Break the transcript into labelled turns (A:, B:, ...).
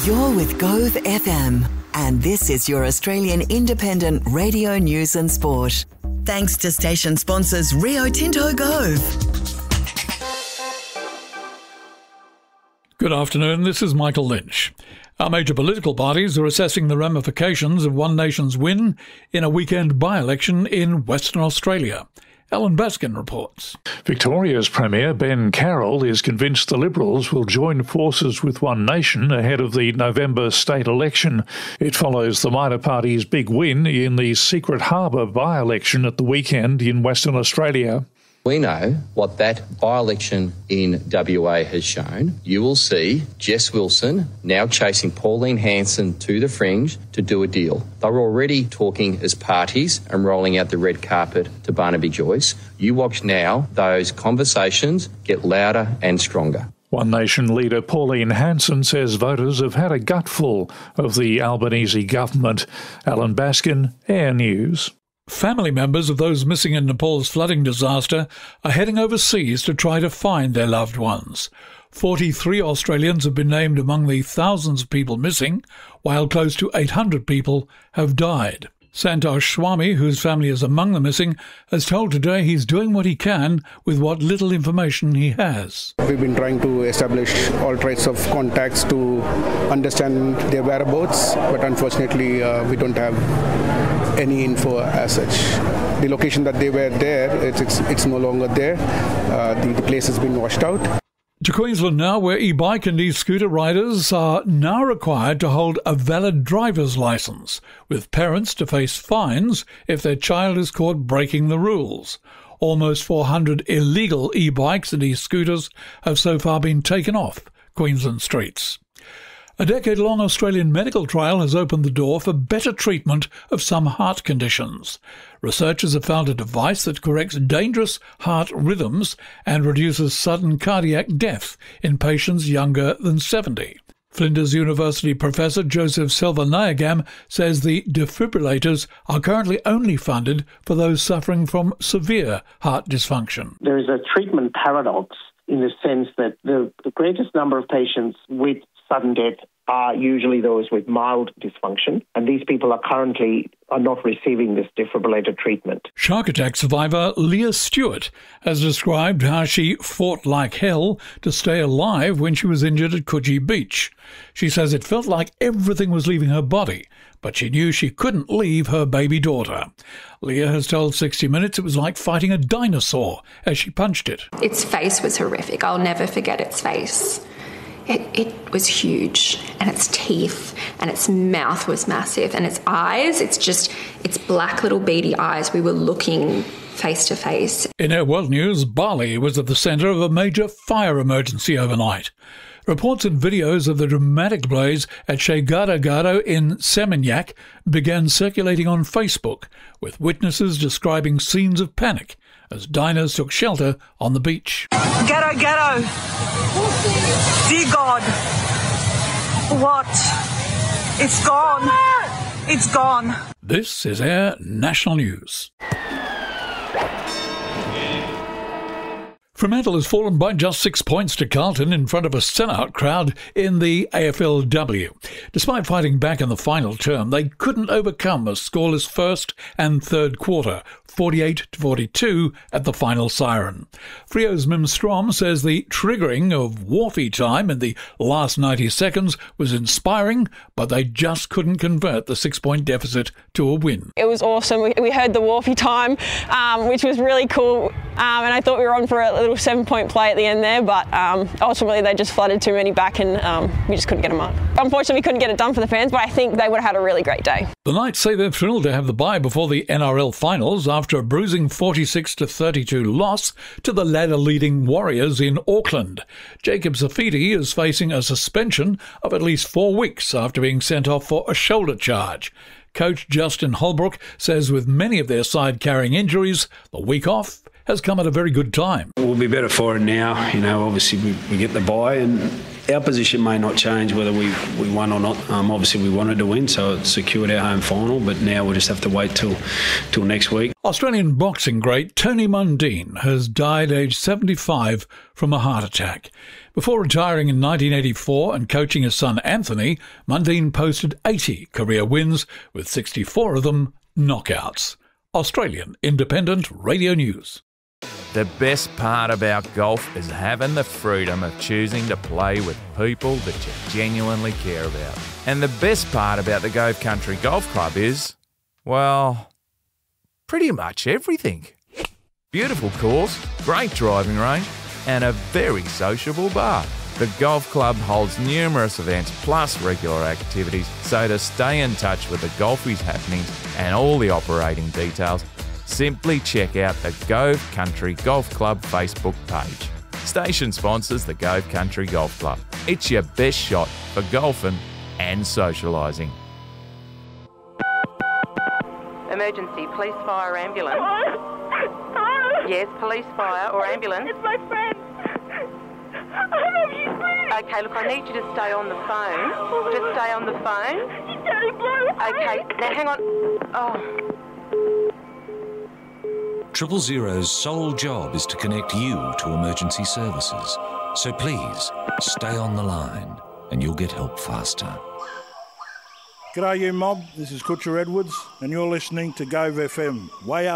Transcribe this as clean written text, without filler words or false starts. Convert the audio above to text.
A: You're with Gove FM, and this is your Australian independent radio news and sport. Thanks to station sponsors Rio Tinto Gove.
B: Good afternoon, this is Michael Lynch. Our major political parties are assessing the ramifications of One Nation's win in a weekend by-election in Western Australia. Alan Baskin reports.
C: Victoria's Premier Ben Carroll is convinced the Liberals will join forces with One Nation ahead of the November state election. It follows the minor party's big win in the Secret Harbour by-election at the weekend in Western Australia.
D: We know what that by-election in WA has shown. You will see Jess Wilson now chasing Pauline Hanson to the fringe to do a deal. They were already talking as parties and rolling out the red carpet to Barnaby Joyce. You watch now those conversations get louder and stronger.
C: One Nation leader Pauline Hanson says voters have had a gutful of the Albanese government. Alan Baskin, Air News.
B: Family members of those missing in Nepal's flooding disaster are heading overseas to try to find their loved ones. 43 Australians have been named among the thousands of people missing, while close to 800 people have died. Santosh Swami, whose family is among the missing, has told Today he's doing what he can with what little information he has.
E: We've been trying to establish all types of contacts to understand their whereabouts, but unfortunately we don't have any info as such. The location that they were there, it's no longer there. The place has been washed out.
B: To Queensland now, where e-bike and e-scooter riders are now required to hold a valid driver's licence, with parents to face fines if their child is caught breaking the rules. Almost 400 illegal e-bikes and e-scooters have so far been taken off Queensland streets. A decade-long Australian medical trial has opened the door for better treatment of some heart conditions. Researchers have found a device that corrects dangerous heart rhythms and reduces sudden cardiac death in patients younger than 70. Flinders University professor Joseph Selvanayagam says the defibrillators are currently only funded for those suffering from severe heart dysfunction.
F: There is a treatment paradox in the sense that the greatest number of patients with sudden death are usually those with mild dysfunction, and these people are not receiving this defibrillator treatment.
B: Shark attack survivor Leah Stewart has described how she fought like hell to stay alive when she was injured at Coogee Beach. She says it felt like everything was leaving her body, but she knew she couldn't leave her baby daughter. Leah has told 60 Minutes it was like fighting a dinosaur as she punched it.
G: Its face was horrific. I'll never forget its face. It was huge, and its teeth and its mouth was massive, and its eyes, its black little beady eyes. We were looking face to face.
B: In Air World News, Bali was at the centre of a major fire emergency overnight. Reports and videos of the dramatic blaze at Chay Gado in Seminyak began circulating on Facebook, with witnesses describing scenes of panic as diners took shelter on the beach.
H: Gado! Dear God! What? It's gone! It's gone!
B: This is Air National News. Fremantle has fallen by just 6 points to Carlton in front of a sellout crowd in the AFLW. Despite fighting back in the final term, they couldn't overcome a scoreless first and third quarter, 48-42 at the final siren. Frio's Mim Strom says the triggering of Wharfie time in the last 90 seconds was inspiring, but they just couldn't convert the 6-point deficit to a win.
I: It was awesome. We heard the Wharfie time, which was really cool, and I thought we were on for a little 7-point play at the end there, but ultimately they just flooded too many back and we just couldn't get them up. Unfortunately, we couldn't get it done for the fans, but I think they would have had a really great day.
B: The Knights say they're thrilled to have the bye before the NRL finals after a bruising 46-32 loss to the ladder-leading Warriors in Auckland. Jacob Safidi is facing a suspension of at least 4 weeks after being sent off for a shoulder charge. Coach Justin Holbrook says with many of their side carrying injuries, the week off has come at a very good time.
J: We'll be better for it now. Obviously we get the bye and Our position may not change whether we won or not. Obviously, we wanted to win, so it secured our home final, but now we'll just have to wait till next week.
B: Australian boxing great Tony Mundine has died aged 75 from a heart attack. Before retiring in 1984 and coaching his son Anthony, Mundine posted 80 career wins, with 64 of them knockouts. Australian Independent Radio News.
K: The best part about golf is having the freedom of choosing to play with people that you genuinely care about. And the best part about the Gove Country Golf Club is, well, pretty much everything. Beautiful course, great driving range, and a very sociable bar. The golf club holds numerous events plus regular activities, so to stay in touch with the golfies happenings and all the operating details, simply check out the Gove Country Golf Club Facebook page. Station sponsors the Gove Country Golf Club. It's your best shot for golfing and socialising.
L: Emergency, police, fire, ambulance. Yes, police, fire or ambulance.
M: It's my friend. I love you, please.
L: Okay, look, I need you to stay on the phone. Just stay on the phone.
M: He's Daddy Blue.
L: Okay, now hang on. Oh.
N: 000's sole job is to connect you to emergency services. So please, stay on the line and you'll get help faster.
O: G'day you mob, this is Kutcher Edwards and you're listening to Gove FM. Way up.